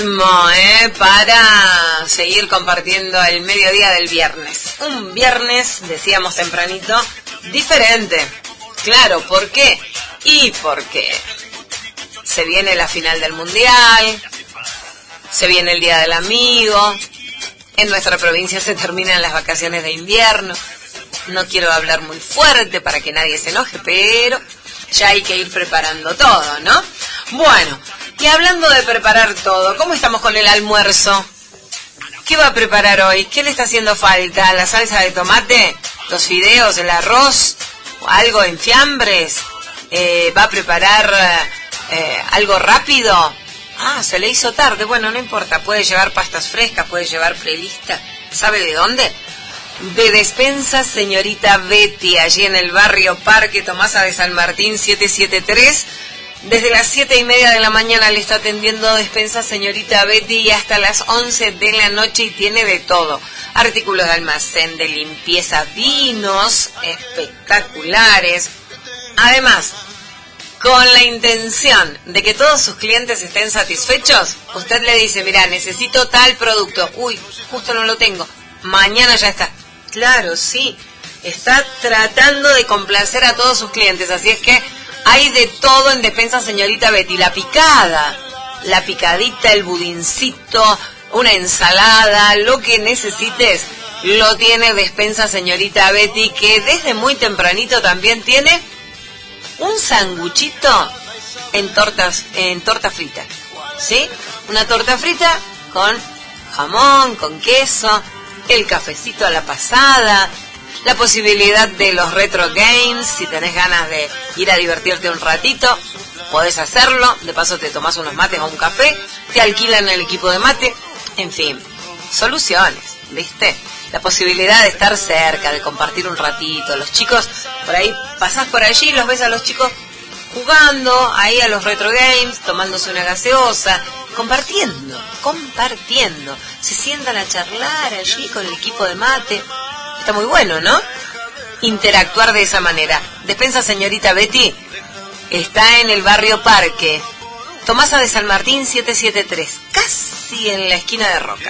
Para seguir compartiendo el mediodía del viernes. Un viernes, decíamos tempranito, diferente. Claro, ¿por qué? Y porque se viene la final del Mundial, se viene el Día del Amigo, en nuestra provincia se terminan las vacaciones de invierno. No quiero hablar muy fuerte para que nadie se enoje, pero ya hay que ir preparando todo, ¿no? Bueno, y hablando de preparar todo, ¿cómo estamos con el almuerzo? ¿Qué va a preparar hoy? ¿Qué le está haciendo falta? ¿La salsa de tomate? ¿Los fideos? ¿El arroz? ¿Algo en fiambres? ¿Va a preparar algo rápido? Ah, se le hizo tarde. Bueno, no importa. Puede llevar pastas frescas, puede llevar prelista. ¿Sabe de dónde? De Despensas Señorita Betty, allí en el barrio Parque Tomasa de San Martín 773. Desde las 7:30 de la mañana le está atendiendo Despensas Señorita Betty y hasta las 11 de la noche, y tiene de todo. Artículos de almacén, de limpieza, vinos espectaculares. Además, con la intención de que todos sus clientes estén satisfechos, usted le dice, mira, necesito tal producto. Uy, justo no lo tengo. Mañana ya está. Claro, sí. Está tratando de complacer a todos sus clientes, así es que hay de todo en Despensas Señorita Betty. La picada, la picadita, el budincito, una ensalada, lo que necesites, lo tiene Despensas Señorita Betty, que desde muy tempranito también tiene un sanguchito en torta frita, ¿sí? Una torta frita con jamón, con queso, el cafecito a la pasada, la posibilidad de los retro games. Si tenés ganas de ir a divertirte un ratito, podés hacerlo. De paso te tomás unos mates o un café, te alquilan el equipo de mate. En fin, soluciones, ¿viste? La posibilidad de estar cerca, de compartir un ratito. Los chicos, por ahí, pasás por allí, los ves a los chicos jugando ahí a los retro games, tomándose una gaseosa, compartiendo. Se sientan a charlar allí con el equipo de mate. Está muy bueno, ¿no? Interactuar de esa manera. Despensa Señorita Betty está en el barrio Parque Tomasa de San Martín 773, casi en la esquina de Roca.